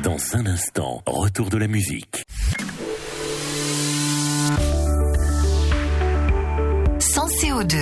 Dans un instant, retour de la musique. Sans CO2.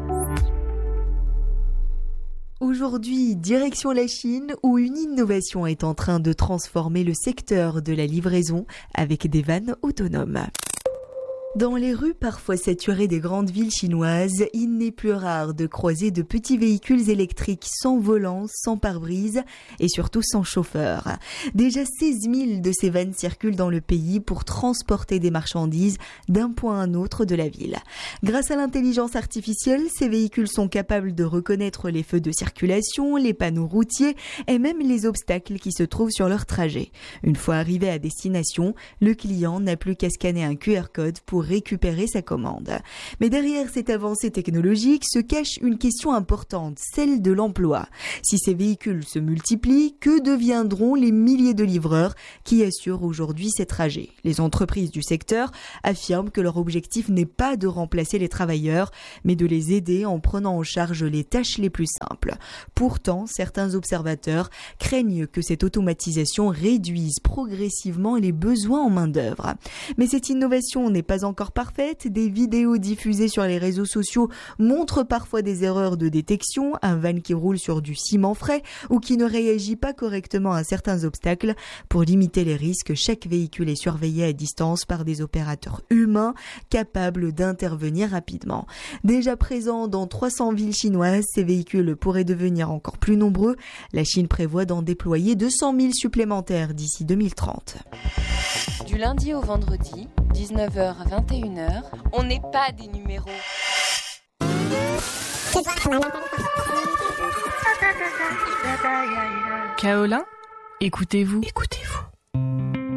Aujourd'hui, direction la Chine, où une innovation est en train de transformer le secteur de la livraison avec des vannes autonomes. Dans les rues parfois saturées des grandes villes chinoises, il n'est plus rare de croiser de petits véhicules électriques sans volant, sans pare-brise et surtout sans chauffeur. Déjà 16 000 de ces vannes circulent dans le pays pour transporter des marchandises d'un point à un autre de la ville. Grâce à l'intelligence artificielle, ces véhicules sont capables de reconnaître les feux de circulation, les panneaux routiers et même les obstacles qui se trouvent sur leur trajet. Une fois arrivé à destination, le client n'a plus qu'à scanner un QR code pour récupérer sa commande. Mais derrière cette avancée technologique se cache une question importante, celle de l'emploi. Si ces véhicules se multiplient, que deviendront les milliers de livreurs qui assurent aujourd'hui ces trajets ? Les entreprises du secteur affirment que leur objectif n'est pas de remplacer les travailleurs, mais de les aider en prenant en charge les tâches les plus simples. Pourtant, certains observateurs craignent que cette automatisation réduise progressivement les besoins en main-d'œuvre. Mais cette innovation n'est pas encore parfaite. Des vidéos diffusées sur les réseaux sociaux montrent parfois des erreurs de détection, un van qui roule sur du ciment frais ou qui ne réagit pas correctement à certains obstacles. Pour limiter les risques, chaque véhicule est surveillé à distance par des opérateurs humains capables d'intervenir rapidement. Déjà présents dans 300 villes chinoises, ces véhicules pourraient devenir encore plus nombreux. La Chine prévoit d'en déployer 200 000 supplémentaires d'ici 2030. Du lundi au vendredi, 19h à 21h, on n'est pas des numéros. Kaolin, écoutez-vous. Écoutez-vous.